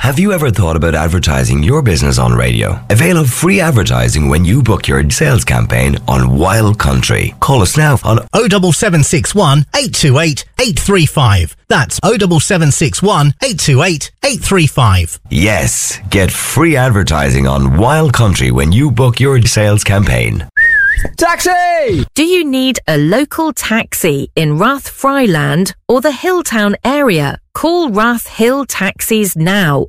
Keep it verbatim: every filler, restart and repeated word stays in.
Have you ever thought about advertising your business on radio? Avail of free advertising when you book your sales campaign on Wild Country. Call us now on oh seven seven six one, eight two eight, eight three five. That's oh seven seven six one, eight two eight, eight three five. Yes, get free advertising on Wild Country when you book your sales campaign. Taxi! Do you need a local taxi in Rathfryland or the Hilltown area? Call Rath Hill Taxis now